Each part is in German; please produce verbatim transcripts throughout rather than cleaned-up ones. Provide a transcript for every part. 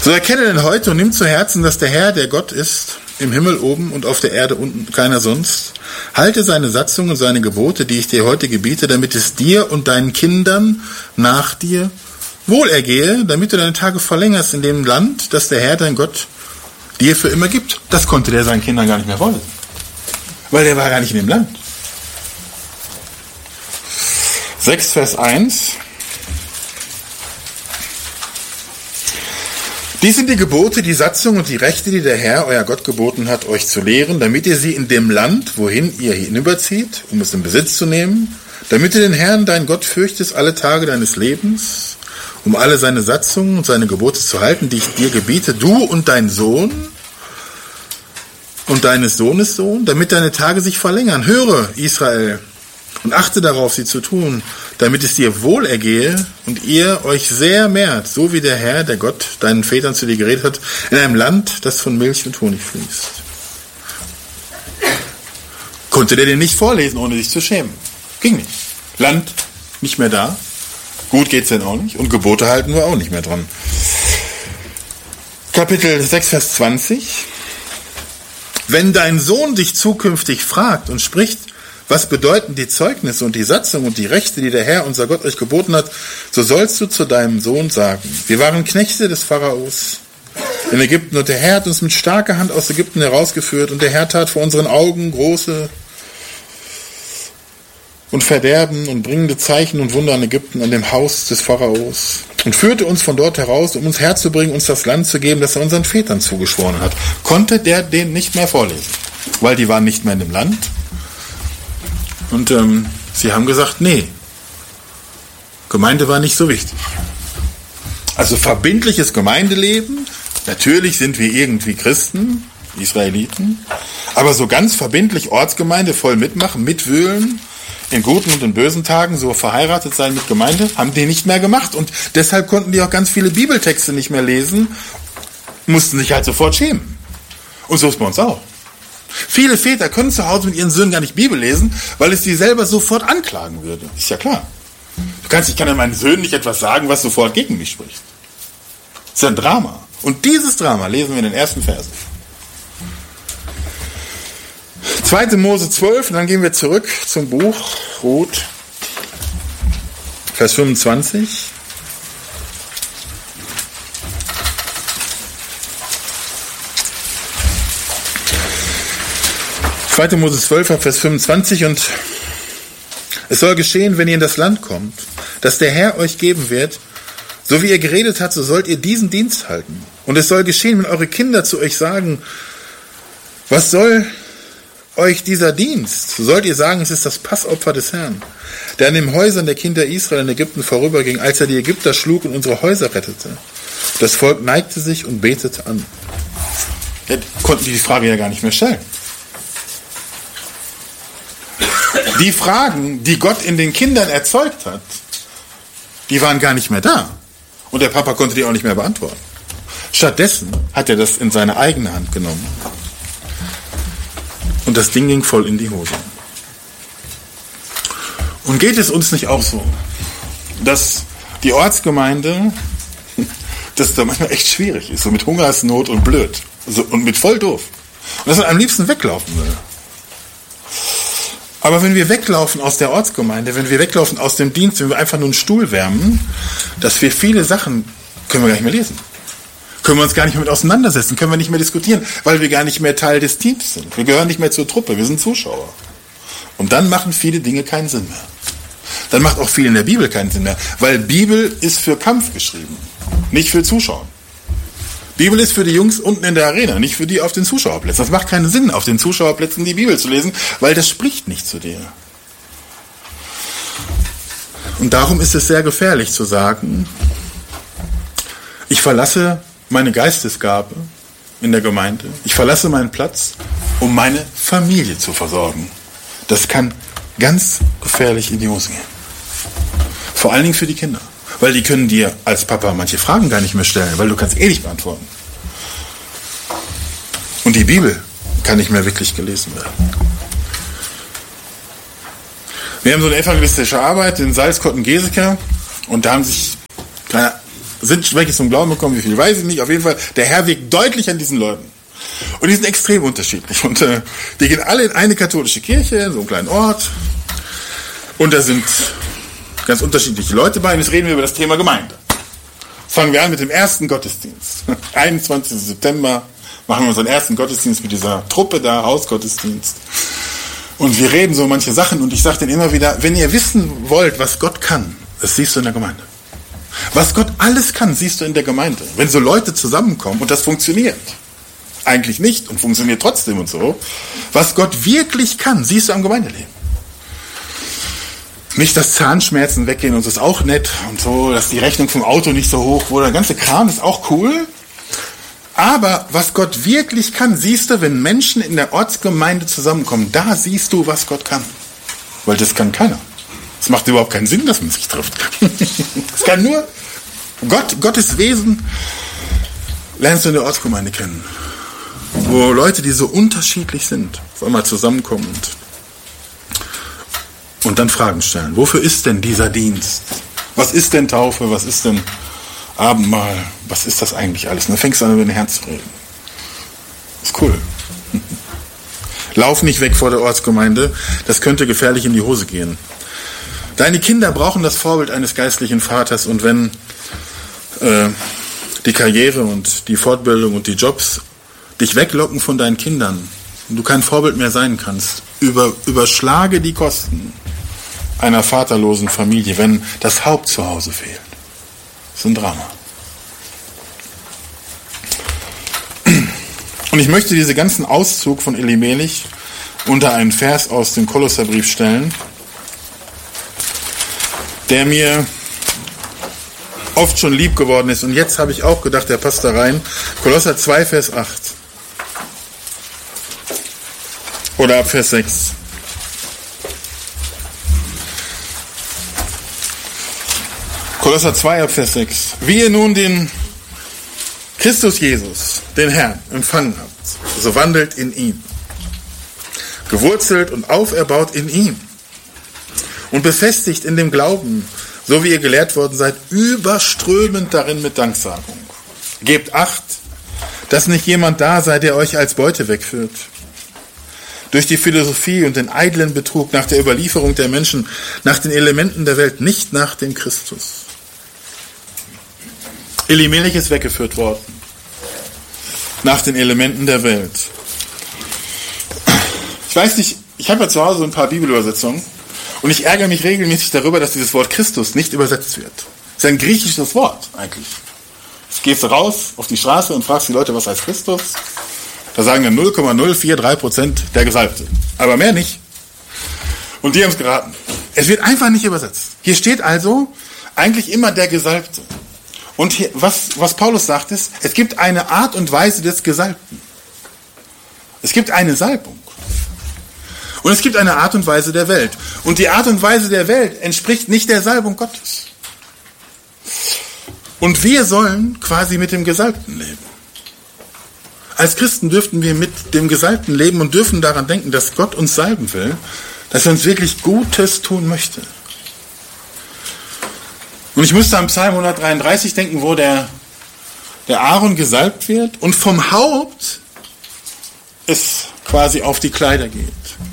So erkenne denn heute und nimm zu Herzen, dass der Herr, der Gott ist, im Himmel oben und auf der Erde unten keiner sonst. Halte seine Satzungen und seine Gebote, die ich dir heute gebiete, damit es dir und deinen Kindern nach dir wohlergehe, damit du deine Tage verlängerst in dem Land, das der Herr, dein Gott, dir für immer gibt. Das konnte der seinen Kindern gar nicht mehr vorlesen, weil der war gar nicht in dem Land. sechs Vers eins. Dies sind die Gebote, die Satzungen und die Rechte, die der Herr, euer Gott, geboten hat, euch zu lehren, damit ihr sie in dem Land, wohin ihr hinüberzieht, um es in Besitz zu nehmen, damit du den Herrn, dein Gott, fürchtest alle Tage deines Lebens, um alle seine Satzungen und seine Gebote zu halten, die ich dir gebiete, du und dein Sohn und deines Sohnes Sohn, damit deine Tage sich verlängern. Höre, Israel, und achte darauf, sie zu tun, damit es dir wohlergehe und ihr euch sehr mehrt, so wie der Herr, der Gott, deinen Vätern zu dir geredet hat, in einem Land, das von Milch und Honig fließt. Konnte der den nicht vorlesen, ohne sich zu schämen? Ging nicht. Land nicht mehr da. Gut geht's denn auch nicht. Und Gebote halten wir auch nicht mehr dran. Kapitel sechs, Vers zwanzig. Wenn dein Sohn dich zukünftig fragt und spricht, was bedeuten die Zeugnisse und die Satzungen und die Rechte, die der Herr, unser Gott, euch geboten hat, so sollst du zu deinem Sohn sagen, wir waren Knechte des Pharaos in Ägypten und der Herr hat uns mit starker Hand aus Ägypten herausgeführt und der Herr tat vor unseren Augen große und Verderben und bringende Zeichen und Wunder in Ägypten an dem Haus des Pharaos und führte uns von dort heraus, um uns herzubringen, uns das Land zu geben, das er unseren Vätern zugeschworen hat. Konnte der den nicht mehr vorlesen, weil die waren nicht mehr in dem Land. Und ähm, sie haben gesagt, nee, Gemeinde war nicht so wichtig. Also verbindliches Gemeindeleben, natürlich sind wir irgendwie Christen, Israeliten, aber so ganz verbindlich Ortsgemeinde, voll mitmachen, mitwühlen, in guten und in bösen Tagen, so verheiratet sein mit Gemeinde, haben die nicht mehr gemacht. Und deshalb konnten die auch ganz viele Bibeltexte nicht mehr lesen, mussten sich halt sofort schämen. Und so ist bei uns auch. Viele Väter können zu Hause mit ihren Söhnen gar nicht Bibel lesen, weil es sie selber sofort anklagen würde. Ist ja klar. Du kannst, ich kann ja meinen Söhnen nicht etwas sagen, was sofort gegen mich spricht. Das ist ja ein Drama. Und dieses Drama lesen wir in den ersten Versen. zweite Mose zwölf, und dann gehen wir zurück zum Buch Ruth, Vers fünfundzwanzig. zweite Mose zwölf, Vers fünfundzwanzig, und es soll geschehen, wenn ihr in das Land kommt, das der Herr euch geben wird, so wie er geredet hat, so sollt ihr diesen Dienst halten. Und es soll geschehen, wenn eure Kinder zu euch sagen, was soll euch dieser Dienst? So sollt ihr sagen, es ist das Passopfer des Herrn, der an den Häusern der Kinder Israel in Ägypten vorüberging, als er die Ägypter schlug und unsere Häuser rettete. Das Volk neigte sich und betete an. Ja, konnten die die Frage ja gar nicht mehr stellen. Die Fragen, die Gott in den Kindern erzeugt hat, die waren gar nicht mehr da. Und der Papa konnte die auch nicht mehr beantworten. Stattdessen hat er das in seine eigene Hand genommen. Und das Ding ging voll in die Hose. Und geht es uns nicht auch so, dass die Ortsgemeinde, dass da manchmal echt schwierig ist, so mit Hungersnot und blöd so, und mit voll doof. Und dass man am liebsten weglaufen will. Aber wenn wir weglaufen aus der Ortsgemeinde, wenn wir weglaufen aus dem Dienst, wenn wir einfach nur einen Stuhl wärmen, dass wir viele Sachen, können wir gar nicht mehr lesen. Können wir uns gar nicht mehr mit auseinandersetzen, können wir nicht mehr diskutieren, weil wir gar nicht mehr Teil des Teams sind. Wir gehören nicht mehr zur Truppe, wir sind Zuschauer. Und dann machen viele Dinge keinen Sinn mehr. Dann macht auch viel in der Bibel keinen Sinn mehr, weil Bibel ist für Kampf geschrieben, nicht für Zuschauen. Bibel ist für die Jungs unten in der Arena, nicht für die auf den Zuschauerplätzen. Das macht keinen Sinn, auf den Zuschauerplätzen die Bibel zu lesen, weil das spricht nicht zu dir. Und darum ist es sehr gefährlich zu sagen, ich verlasse meine Geistesgabe in der Gemeinde, ich verlasse meinen Platz, um meine Familie zu versorgen. Das kann ganz gefährlich in die Hose gehen. Vor allen Dingen für die Kinder. Weil die können dir als Papa manche Fragen gar nicht mehr stellen, weil du kannst eh nicht beantworten. Und die Bibel kann nicht mehr wirklich gelesen werden. Wir haben so eine evangelistische Arbeit in Salzkotten-Geseke und da haben sich sind wirklich zum Glauben gekommen, wie viel weiß ich nicht. Auf jeden Fall, der Herr wirkt deutlich an diesen Leuten. Und die sind extrem unterschiedlich. Und äh, die gehen alle in eine katholische Kirche, in so einem kleinen Ort. Und da sind ganz unterschiedliche Leute bei. Und jetzt reden wir über das Thema Gemeinde. Fangen wir an mit dem ersten Gottesdienst. einundzwanzigsten September machen wir unseren ersten Gottesdienst mit dieser Truppe da, Hausgottesdienst. Und wir reden so manche Sachen. Und ich sage denen immer wieder, wenn ihr wissen wollt, was Gott kann, das siehst du in der Gemeinde. Was Gott alles kann, siehst du in der Gemeinde. Wenn so Leute zusammenkommen und das funktioniert. Eigentlich nicht und funktioniert trotzdem und so. Was Gott wirklich kann, siehst du am Gemeindeleben. Nicht, dass Zahnschmerzen weggehen und das ist auch nett und so, dass die Rechnung vom Auto nicht so hoch wurde. Der ganze Kram ist auch cool. Aber was Gott wirklich kann, siehst du, wenn Menschen in der Ortsgemeinde zusammenkommen. Da siehst du, was Gott kann. Weil das kann keiner. Es macht überhaupt keinen Sinn, dass man sich trifft. Es kann nur Gott, Gottes Wesen lernst du in der Ortsgemeinde kennen. Wo Leute, die so unterschiedlich sind, auf einmal zusammenkommen und, und dann Fragen stellen. Wofür ist denn dieser Dienst? Was ist denn Taufe? Was ist denn Abendmahl? Was ist das eigentlich alles? Und dann fängst du an, über dein Herz zu reden. Ist cool. Lauf nicht weg vor der Ortsgemeinde. Das könnte gefährlich in die Hose gehen. Deine Kinder brauchen das Vorbild eines geistlichen Vaters. Und wenn äh, die Karriere und die Fortbildung und die Jobs dich weglocken von deinen Kindern und du kein Vorbild mehr sein kannst, über, überschlage die Kosten einer vaterlosen Familie, wenn das Haupt zu Hause fehlt. Das ist ein Drama. Und ich möchte diesen ganzen Auszug von Elimelech unter einen Vers aus dem Kolosserbrief stellen, der mir oft schon lieb geworden ist. Und jetzt habe ich auch gedacht, der passt da rein. Kolosser zwei, Vers acht. Oder ab Vers sechs. Kolosser zwei, ab Vers sechs. Wie ihr nun den Christus Jesus, den Herrn, empfangen habt, so wandelt in ihm. Gewurzelt und auferbaut in ihm. Und befestigt in dem Glauben, so wie ihr gelehrt worden seid, überströmend darin mit Danksagung. Gebt Acht, dass nicht jemand da sei, der euch als Beute wegführt. Durch die Philosophie und den eitlen Betrug nach der Überlieferung der Menschen, nach den Elementen der Welt, nicht nach dem Christus. Elimelech ist weggeführt worden. Nach den Elementen der Welt. Ich weiß nicht, ich habe ja zu Hause ein paar Bibelübersetzungen und ich ärgere mich regelmäßig darüber, dass dieses Wort Christus nicht übersetzt wird. Das ist ein griechisches Wort eigentlich. Jetzt gehst du raus auf die Straße und fragst die Leute, was heißt Christus? Da sagen dann null Komma null vier drei Prozent der Gesalbte. Aber mehr nicht. Und die haben es geraten. Es wird einfach nicht übersetzt. Hier steht also eigentlich immer der Gesalbte. Und hier, was, was Paulus sagt ist, es gibt eine Art und Weise des Gesalbten. Es gibt eine Salbung. Und es gibt eine Art und Weise der Welt. Und die Art und Weise der Welt entspricht nicht der Salbung Gottes. Und wir sollen quasi mit dem Gesalbten leben. Als Christen dürften wir mit dem Gesalbten leben und dürfen daran denken, dass Gott uns salben will, dass er uns wirklich Gutes tun möchte. Und ich müsste an Psalm hundertdreiunddreißig denken, wo der, der Aaron gesalbt wird und vom Haupt es quasi auf die Kleider geht.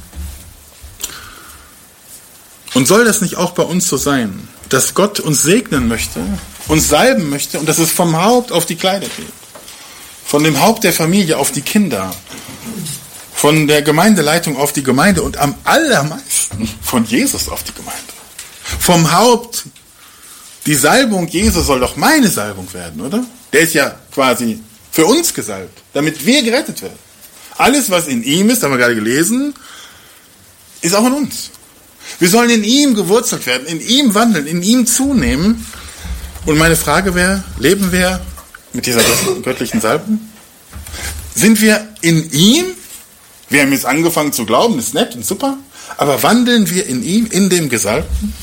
Und soll das nicht auch bei uns so sein, dass Gott uns segnen möchte, uns salben möchte und dass es vom Haupt auf die Kleider geht? Von dem Haupt der Familie auf die Kinder, von der Gemeindeleitung auf die Gemeinde und am allermeisten von Jesus auf die Gemeinde. Vom Haupt, die Salbung Jesu soll doch meine Salbung werden, oder? Der ist ja quasi für uns gesalbt, damit wir gerettet werden. Alles, was in ihm ist, haben wir gerade gelesen, ist auch in uns. Wir sollen in ihm gewurzelt werden, in ihm wandeln, in ihm zunehmen. Und meine Frage wäre, leben wir mit dieser göttlichen Salbung? Sind wir in ihm? Wir haben jetzt angefangen zu glauben, ist nett und super, aber wandeln wir in ihm, in dem Gesalbten?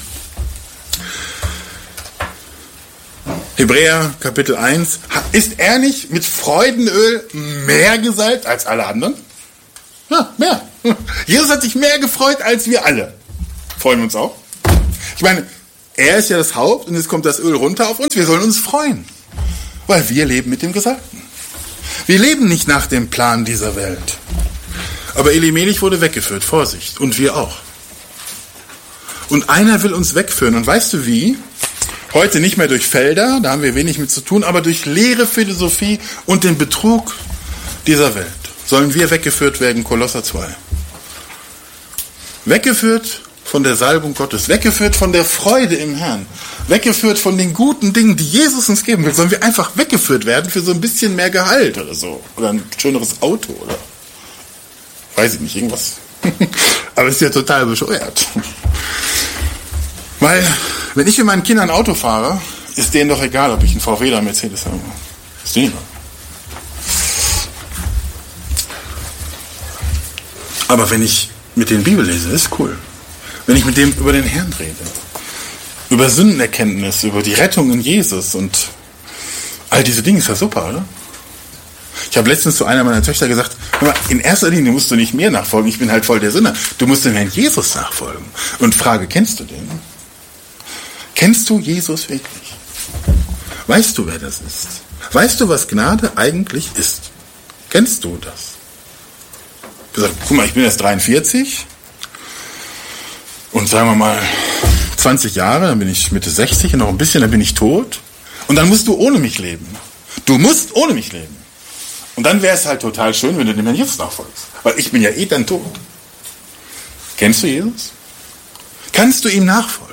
Hebräer Kapitel eins, ist er nicht mit Freudenöl mehr gesalbt als alle anderen? Ja, mehr. Jesus hat sich mehr gefreut als wir alle. Freuen wir uns auch? Ich meine, er ist ja das Haupt und jetzt kommt das Öl runter auf uns, wir sollen uns freuen. Weil wir leben mit dem Gesagten. Wir leben nicht nach dem Plan dieser Welt. Aber Elimelech wurde weggeführt, Vorsicht, und wir auch. Und einer will uns wegführen. Und weißt du wie? Heute nicht mehr durch Felder, da haben wir wenig mit zu tun, aber durch leere Philosophie und den Betrug dieser Welt sollen wir weggeführt werden, Kolosser zwei. Weggeführt von der Salbung Gottes, weggeführt von der Freude im Herrn, weggeführt von den guten Dingen, die Jesus uns geben will, sollen wir einfach weggeführt werden für so ein bisschen mehr Gehalt oder so. Oder ein schöneres Auto oder weiß ich nicht, irgendwas. Aber es ist ja total bescheuert. Weil, wenn ich mit meinen Kindern Auto fahre, ist denen doch egal, ob ich einen V W oder einen Mercedes habe. Ist denen egal. Aber wenn ich mit denen Bibel lese, ist cool. Wenn ich mit dem über den Herrn rede, über Sündenerkenntnis, über die Rettung in Jesus und all diese Dinge, ist ja super, oder? Ich habe letztens zu einer meiner Töchter gesagt, hör mal, in erster Linie musst du nicht mir nachfolgen, ich bin halt voll der Sünder. Du musst dem Herrn Jesus nachfolgen. Und frage, kennst du den? Kennst du Jesus wirklich? Weißt du, wer das ist? Weißt du, was Gnade eigentlich ist? Kennst du das? Ich habe gesagt, guck mal, ich bin jetzt dreiundvierzig und sagen wir mal zwanzig Jahre, dann bin ich Mitte sechzig und noch ein bisschen, dann bin ich tot. Und dann musst du ohne mich leben. Du musst ohne mich leben. Und dann wäre es halt total schön, wenn du dem Herrn Jesus nachfolgst. Weil ich bin ja eh dann tot. Kennst du Jesus? Kannst du ihm nachfolgen?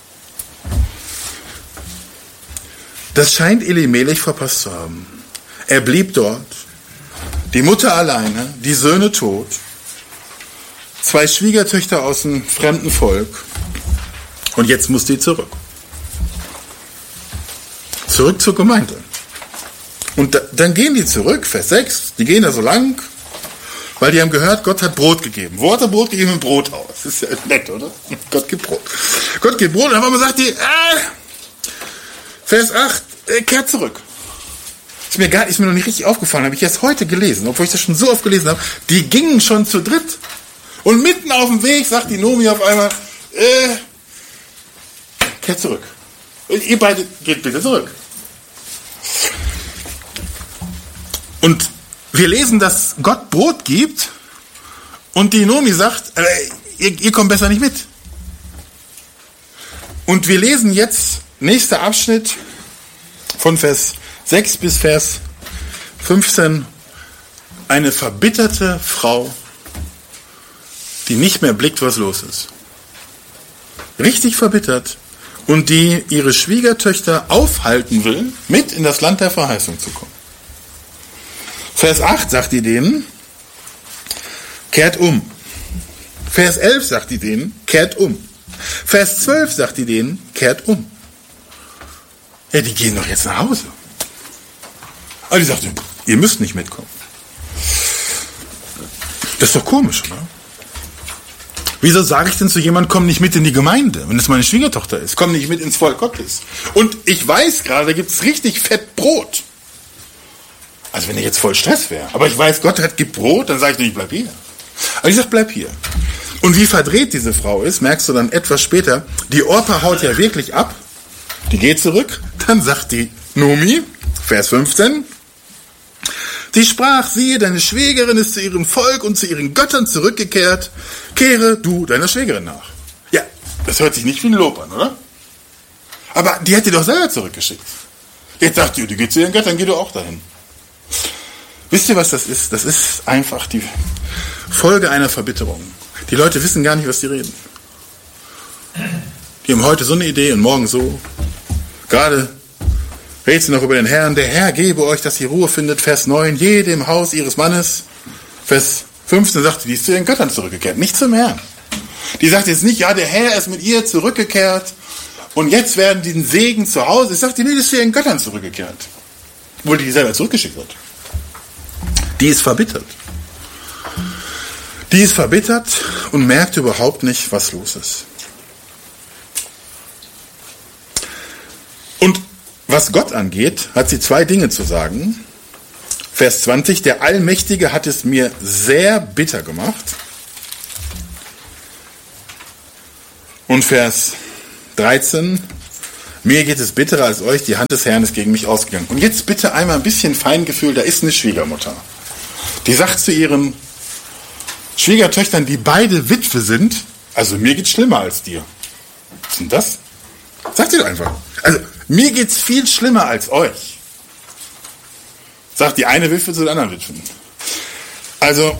Das scheint Elimelech verpasst zu haben. Er blieb dort. Die Mutter alleine, die Söhne tot. Zwei Schwiegertöchter aus einem fremden Volk. Und jetzt muss die zurück. Zurück zur Gemeinde. Und da, dann gehen die zurück, Vers sechs, die gehen da so lang, weil die haben gehört, Gott hat Brot gegeben. Wo hat er Brot gegeben? Im Brothaus. Das ist ja nett, oder? Gott gibt Brot. Gott gibt Brot, und dann sagt die, äh, Vers acht, äh, kehrt zurück. Ist mir, gar, ist mir noch nicht richtig aufgefallen, habe ich erst heute gelesen, obwohl ich das schon so oft gelesen habe. Die gingen schon zu dritt. Und mitten auf dem Weg sagt die Nomi auf einmal, äh, kehrt zurück. Und ihr beide geht bitte zurück. Und wir lesen, dass Gott Brot gibt und die Nomi sagt, äh, ihr, ihr kommt besser nicht mit. Und wir lesen jetzt, nächster Abschnitt von Vers sechs bis Vers fünfzehn, eine verbitterte Frau, die nicht mehr blickt, was los ist. Richtig verbittert und die ihre Schwiegertöchter aufhalten will, mit in das Land der Verheißung zu kommen. Vers acht sagt die denen, kehrt um. Vers elf sagt die denen, kehrt um. Vers zwölf sagt die denen, kehrt um. Ja, die gehen doch jetzt nach Hause. Aber die sagte, ihr müsst nicht mitkommen. Das ist doch komisch, oder? Wieso sage ich denn zu jemandem, komm nicht mit in die Gemeinde, wenn es meine Schwiegertochter ist? Komm nicht mit ins Volk Gottes. Und ich weiß gerade, da gibt es richtig fett Brot. Also wenn ich jetzt voll Stress wäre. Aber ich weiß, Gott hat gibt Brot, dann sage ich nicht, bleib hier. Aber ich sage, bleib hier. Und wie verdreht diese Frau ist, merkst du dann etwas später. Die Orpa haut ja wirklich ab. Die geht zurück. Dann sagt die Nomi, Vers fünfzehn, sie sprach, siehe, deine Schwägerin ist zu ihrem Volk und zu ihren Göttern zurückgekehrt. Kehre du deiner Schwägerin nach. Ja, das hört sich nicht wie ein Lob an, oder? Aber die hätte doch selber zurückgeschickt. Jetzt sagt die, die geht zu ihren Göttern, geh du auch dahin. Wisst ihr, was das ist? Das ist einfach die Folge einer Verbitterung. Die Leute wissen gar nicht, was die reden. Die haben heute so eine Idee und morgen so. Gerade redet sie noch über den Herrn. Der Herr gebe euch, dass ihr Ruhe findet. Vers neun, jedem Haus ihres Mannes. Vers fünfzehn sagt sie, die ist zu ihren Göttern zurückgekehrt, nicht zum Herrn. Die sagt jetzt nicht, ja, der Herr ist mit ihr zurückgekehrt und jetzt werden die den Segen zu Hause. Ich sagte, nee, die ist zu ihren Göttern zurückgekehrt. Obwohl die die selber zurückgeschickt hat. Die ist verbittert. Die ist verbittert und merkt überhaupt nicht, was los ist. Und was Gott angeht, hat sie zwei Dinge zu sagen. Vers zwanzig, der Allmächtige hat es mir sehr bitter gemacht. Und Vers dreizehn, Mir geht es bitterer als euch, die Hand des Herrn ist gegen mich ausgegangen. Und jetzt bitte einmal ein bisschen Feingefühl, da ist eine Schwiegermutter. Die sagt zu ihren Schwiegertöchtern, die beide Witwe sind, also mir geht's schlimmer als dir. Was ist denn das? Sagt sie doch einfach. Also mir geht's viel schlimmer als euch. Sagt die eine Witwe zu der anderen Witwen. Also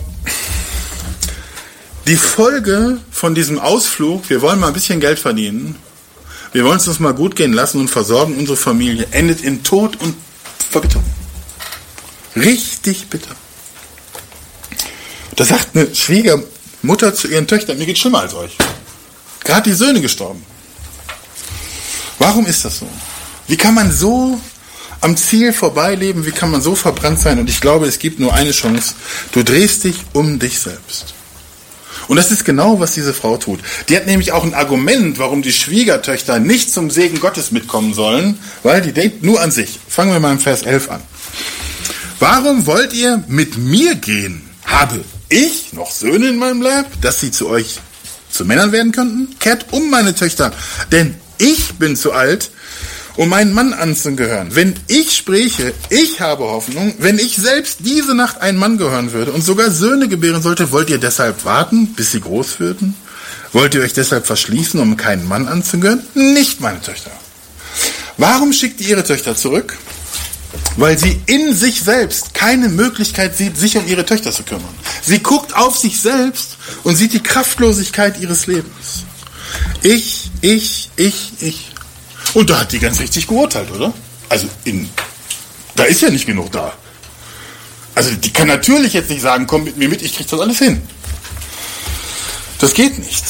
die Folge von diesem Ausflug, wir wollen mal ein bisschen Geld verdienen, wir wollen es uns mal gut gehen lassen und versorgen unsere Familie, endet in Tod und Verbitterung. Richtig bitter. Da sagt eine Schwiegermutter zu ihren Töchtern, mir geht's schlimmer als euch. Gerade die Söhne gestorben. Warum ist das so? Wie kann man so am Ziel vorbeileben? Wie kann man so verbrannt sein? Und ich glaube, es gibt nur eine Chance. Du drehst dich um dich selbst. Und das ist genau, was diese Frau tut. Die hat nämlich auch ein Argument, warum die Schwiegertöchter nicht zum Segen Gottes mitkommen sollen, weil die denkt nur an sich. Fangen wir mal im Vers elf an. Warum wollt ihr mit mir gehen? Habe ich noch Söhne in meinem Leib, dass sie zu euch zu Männern werden könnten? Kehrt um, meine Töchter, denn ich bin zu alt, um meinen Mann anzugehören. Wenn ich spräche, ich habe Hoffnung, wenn ich selbst diese Nacht einen Mann gehören würde und sogar Söhne gebären sollte, wollt ihr deshalb warten, bis sie groß würden? Wollt ihr euch deshalb verschließen, um keinen Mann anzugehören? Nicht, meine Töchter. Warum schickt ihr ihre Töchter zurück? Weil sie in sich selbst keine Möglichkeit sieht, sich um ihre Töchter zu kümmern. Sie guckt auf sich selbst und sieht die Kraftlosigkeit ihres Lebens. Ich, ich, ich, ich. Und da hat die ganz richtig geurteilt, oder? Also, in, da ist ja nicht genug da. Also, die kann natürlich jetzt nicht sagen, komm mit mir mit, ich krieg das alles hin. Das geht nicht.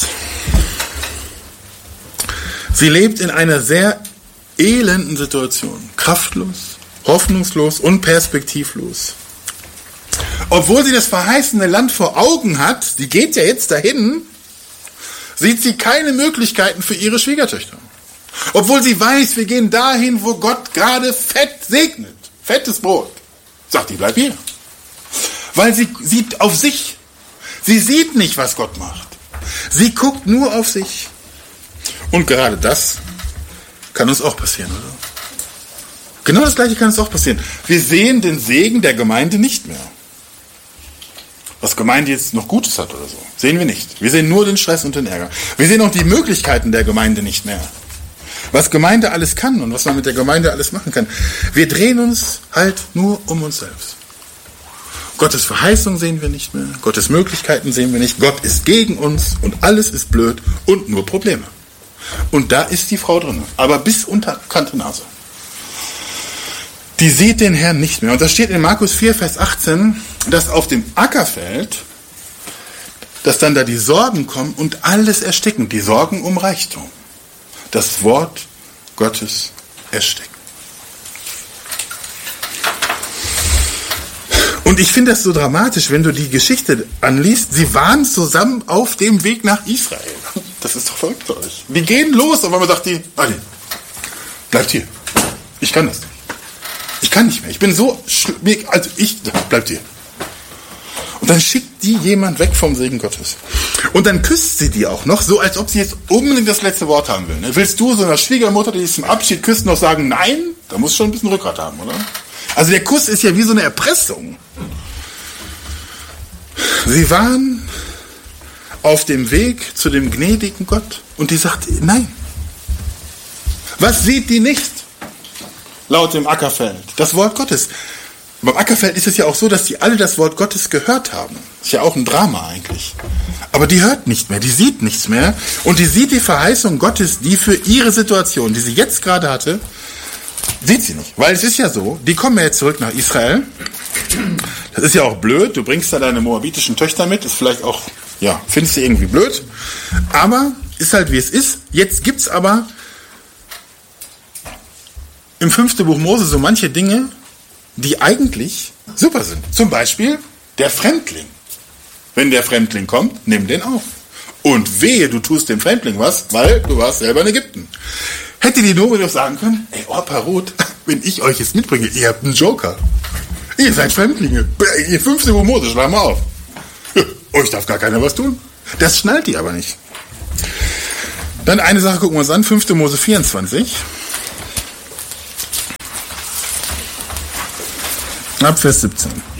Sie lebt in einer sehr elenden Situation. Kraftlos, hoffnungslos und perspektivlos. Obwohl sie das verheißene Land vor Augen hat, die geht ja jetzt dahin, sieht sie keine Möglichkeiten für ihre Schwiegertöchter. Obwohl sie weiß, wir gehen dahin, wo Gott gerade fett segnet. Fettes Brot. Sagt die, bleib hier. Weil sie sieht auf sich. Sie sieht nicht, was Gott macht. Sie guckt nur auf sich. Und gerade das kann uns auch passieren, oder? Genau das Gleiche kann uns auch passieren. Wir sehen den Segen der Gemeinde nicht mehr. Was Gemeinde jetzt noch Gutes hat oder so, sehen wir nicht. Wir sehen nur den Stress und den Ärger. Wir sehen auch die Möglichkeiten der Gemeinde nicht mehr. Was Gemeinde alles kann und was man mit der Gemeinde alles machen kann. Wir drehen uns halt nur um uns selbst. Gottes Verheißung sehen wir nicht mehr, Gottes Möglichkeiten sehen wir nicht, Gott ist gegen uns und alles ist blöd und nur Probleme. Und da ist die Frau drin, aber bis unter Kante Nase. Die sieht den Herrn nicht mehr. Und das steht in Markus vier, Vers achtzehn, dass auf dem Ackerfeld, dass dann da die Sorgen kommen und alles ersticken. Die Sorgen um Reichtum. Das Wort Gottes ersticken. Und ich finde das so dramatisch, wenn du die Geschichte anliest. Sie waren zusammen auf dem Weg nach Israel. Das ist doch verrückt für euch. Die gehen los, aber man sagt die, Ali, bleibt hier. Ich kann das nicht. Ich kann nicht mehr. Ich bin so, also ich, bleibt hier. Und dann schickt die jemand weg vom Segen Gottes. Und dann küsst sie die auch noch, so als ob sie jetzt unbedingt das letzte Wort haben will. Ne? Willst du so einer Schwiegermutter, die zum Abschied küsst, noch sagen, nein? Da musst du schon ein bisschen Rückgrat haben, oder? Also der Kuss ist ja wie so eine Erpressung. Sie waren auf dem Weg zu dem gnädigen Gott und die sagt, nein. Was sieht die nicht? Laut dem Ackerfeld. Das Wort Gottes. Beim Ackerfeld ist es ja auch so, dass die alle das Wort Gottes gehört haben. Ist ja auch ein Drama eigentlich. Aber die hört nicht mehr, die sieht nichts mehr. Und die sieht die Verheißung Gottes, die für ihre Situation, die sie jetzt gerade hatte, sieht sie nicht. Weil es ist ja so, die kommen ja jetzt zurück nach Israel. Das ist ja auch blöd. Du bringst da deine moabitischen Töchter mit. Ist vielleicht auch, ja, findest du irgendwie blöd. Aber ist halt wie es ist. Jetzt gibt's aber im fünften Buch Mose so manche Dinge, die eigentlich super sind. Zum Beispiel der Fremdling. Wenn der Fremdling kommt, nimm den auf. Und wehe, du tust dem Fremdling was, weil du warst selber in Ägypten. Hätte die Nobe doch sagen können, ey, Opa Ruth, wenn ich euch jetzt mitbringe, ihr habt einen Joker. Ihr seid Fremdlinge. Ihr fünfte Buch Mose, schlag mal auf. Ja, euch darf gar keiner was tun. Das schnallt die aber nicht. Dann eine Sache gucken wir uns an, fünfte Mose vierundzwanzig. Ab Vers siebzehn.